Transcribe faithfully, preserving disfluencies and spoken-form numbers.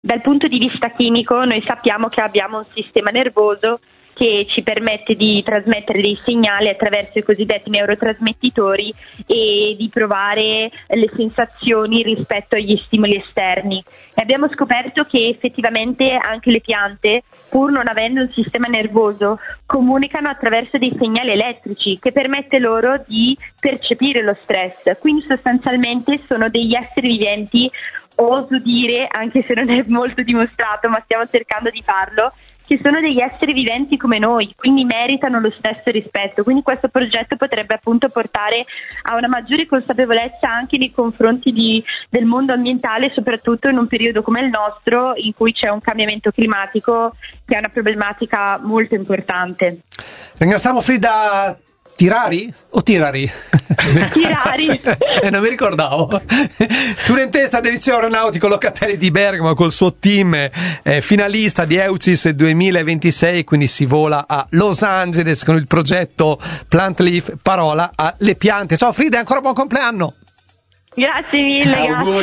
Dal punto di vista chimico noi sappiamo che abbiamo un sistema nervoso che ci permette di trasmettere dei segnali attraverso i cosiddetti neurotrasmettitori e di provare le sensazioni rispetto agli stimoli esterni. E abbiamo scoperto che effettivamente anche le piante, pur non avendo un sistema nervoso, comunicano attraverso dei segnali elettrici che permette loro di percepire lo stress. Quindi sostanzialmente sono degli esseri viventi, oso dire, anche se non è molto dimostrato, ma stiamo cercando di farlo, che sono degli esseri viventi come noi, quindi meritano lo stesso rispetto. Quindi questo progetto potrebbe appunto portare a una maggiore consapevolezza anche nei confronti di, del mondo ambientale, soprattutto in un periodo come il nostro, in cui c'è un cambiamento climatico che è una problematica molto importante. Ringraziamo Frida Tirari o Tirari? Tirari. eh, non mi ricordavo. Studentessa del liceo aeronautico Locatelli di Bergamo col suo team, eh, finalista di EUCIS duemilaventisei, quindi si vola a Los Angeles con il progetto Plant Leaf, parola alle piante. Ciao Frida e ancora buon compleanno. Grazie mille, grazie.